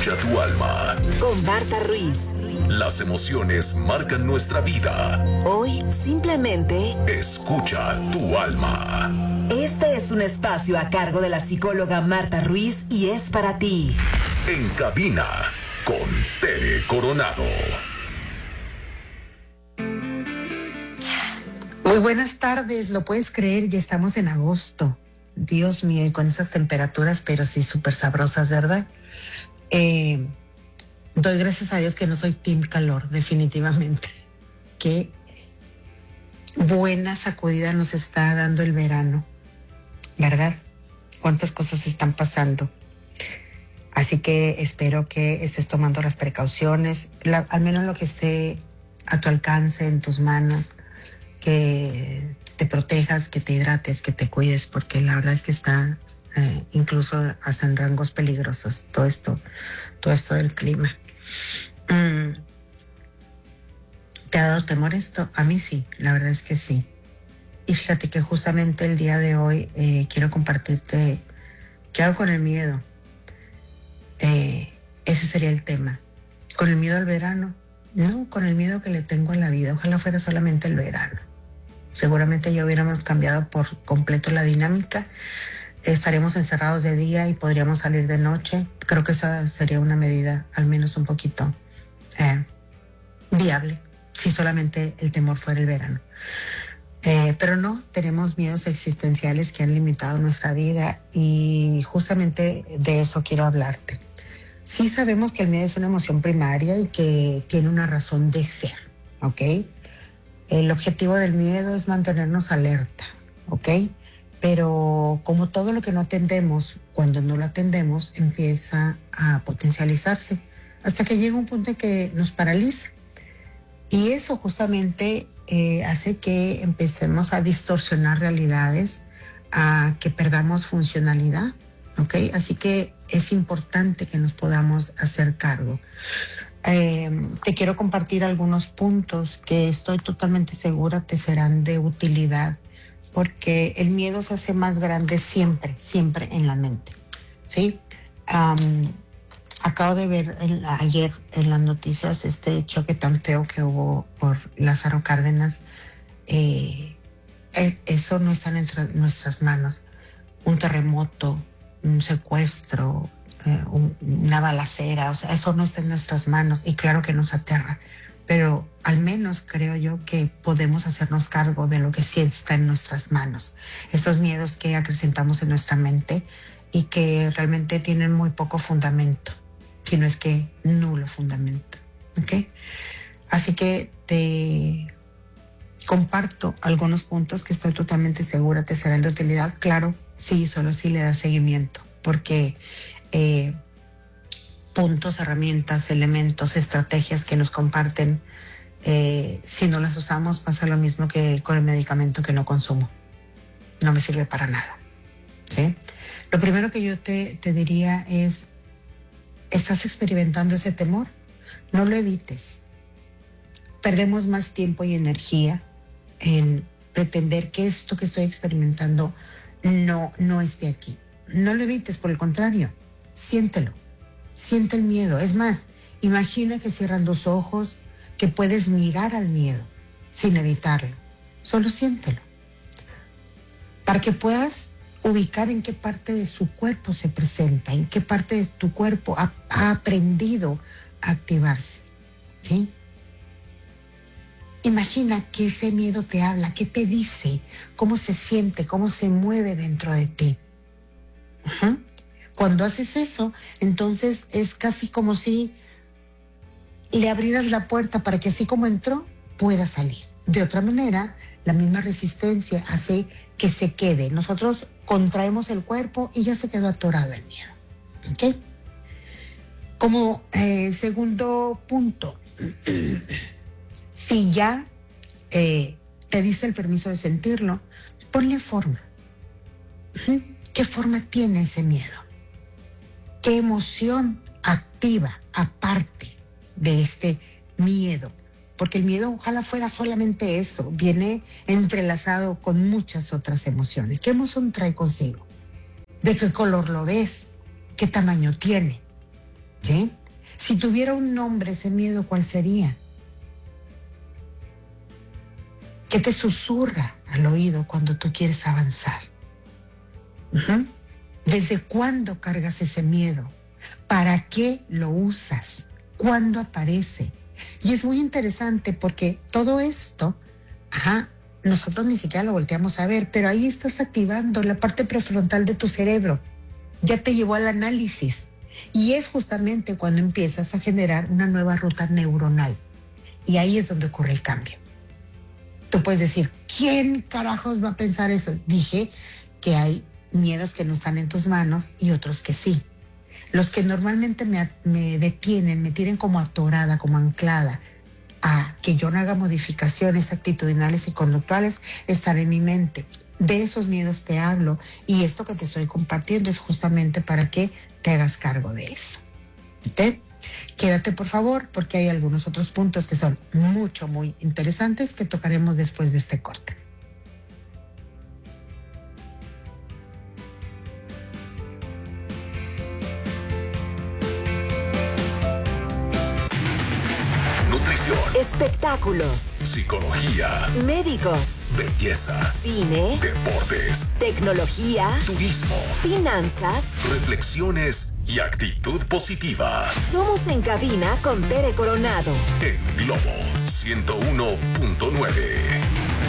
Escucha tu alma. Con Marta Ruiz. Las emociones marcan nuestra vida. Hoy simplemente escucha tu alma. Este es un espacio a cargo de la psicóloga Marta Ruiz y es para ti. En cabina con Tere Coronado. Muy buenas tardes, lo puedes creer, ya estamos en agosto. Dios mío, y con esas temperaturas, pero sí súper sabrosas, ¿verdad? Doy gracias a Dios que no soy team calor, definitivamente. Qué buena sacudida nos está dando el verano, ¿verdad? Cuántas cosas están pasando. Así que espero que estés tomando las precauciones, al menos lo que esté a tu alcance, en tus manos, que te protejas, que te hidrates, que te cuides, porque la verdad es que está incluso hasta en rangos peligrosos todo esto del clima. ¿Te ha dado temor esto? A mí sí, la verdad es que sí. Y fíjate que justamente el día de hoy quiero compartirte qué hago con el miedo. Ese sería el tema. ¿Con el miedo al verano? No, con el miedo que le tengo a la vida. Ojalá fuera solamente el verano. Seguramente ya hubiéramos cambiado por completo la dinámica. Estaríamos encerrados de día y podríamos salir de noche. Creo que esa sería una medida, al menos un poquito viable, si solamente el temor fuera el verano. Pero no, tenemos miedos existenciales que han limitado nuestra vida y justamente de eso quiero hablarte. Sí sabemos que el miedo es una emoción primaria y que tiene una razón de ser, ¿ok? El objetivo del miedo es mantenernos alerta, ¿ok? Pero como todo lo que no atendemos, cuando no lo atendemos, empieza a potencializarse hasta que llega un punto en que nos paraliza. Y eso justamente hace que empecemos a distorsionar realidades, a que perdamos funcionalidad, ¿ok? Así que es importante que nos podamos hacer cargo. Te quiero compartir algunos puntos que estoy totalmente segura te serán de utilidad, porque el miedo se hace más grande siempre en la mente, ¿sí? Acabo de ver ayer en las noticias este choque tan feo que hubo por Lázaro Cárdenas. Eso no está en nuestras manos. Un terremoto, un secuestro, una balacera, o sea, eso no está en nuestras manos y claro que nos aterra, pero al menos creo yo que podemos hacernos cargo de lo que sí está en nuestras manos. Estos miedos que acrecentamos en nuestra mente y que realmente tienen muy poco fundamento, si no es que nulo fundamento, ¿ok? Así que te comparto algunos puntos que estoy totalmente segura te serán de utilidad. Claro, sí, solo si le das seguimiento, porque puntos, herramientas, elementos, estrategias que nos comparten, si no las usamos pasa lo mismo que con el medicamento que no consumo. No me sirve para nada, ¿sí? Lo primero que yo te diría es, ¿estás experimentando ese temor? No lo evites. Perdemos más tiempo y energía en pretender que esto que estoy experimentando no esté aquí. No lo evites, por el contrario, siéntelo. Siente el miedo. Es más, imagina que cierras los ojos, que puedes mirar al miedo sin evitarlo. Solo siéntelo. Para que puedas ubicar en qué parte de su cuerpo se presenta, en qué parte de tu cuerpo ha aprendido a activarse, ¿sí? Imagina que ese miedo te habla, qué te dice, cómo se siente, cómo se mueve dentro de ti. Uh-huh. Cuando haces eso, entonces es casi como si le abrieras la puerta para que así como entró, pueda salir. De otra manera, la misma resistencia hace que se quede. Nosotros contraemos el cuerpo y ya se quedó atorado el miedo. ¿Ok? Como segundo punto, si ya te diste el permiso de sentirlo, ponle forma. ¿Qué forma tiene ese miedo? ¿Qué emoción activa aparte de este miedo? Porque el miedo ojalá fuera solamente eso, viene entrelazado con muchas otras emociones. ¿Qué emoción trae consigo? ¿De qué color lo ves? ¿Qué tamaño tiene? ¿Sí? Si tuviera un nombre ese miedo, ¿cuál sería? ¿Qué te susurra al oído cuando tú quieres avanzar? ¿Desde cuándo cargas ese miedo? ¿Para qué lo usas? ¿Cuándo aparece? Y es muy interesante porque todo esto, nosotros ni siquiera lo volteamos a ver, pero ahí estás activando la parte prefrontal de tu cerebro. Ya te llevó al análisis. Y es justamente cuando empiezas a generar una nueva ruta neuronal. Y ahí es donde ocurre el cambio. Tú puedes decir, ¿quién carajos va a pensar eso? Dije que hay miedos que no están en tus manos y otros que sí. Los que normalmente me detienen, me tienen como atorada, como anclada a que yo no haga modificaciones actitudinales y conductuales, están en mi mente. De esos miedos te hablo y esto que te estoy compartiendo es justamente para que te hagas cargo de eso. ¿Ok? Quédate por favor porque hay algunos otros puntos que son muy interesantes que tocaremos después de este corte. Nutrición, espectáculos, psicología, médicos, belleza, cine, deportes, tecnología, turismo, finanzas. reflexiones y actitud positiva. Somos En Cabina con Tere Coronado. En Globo 101.9.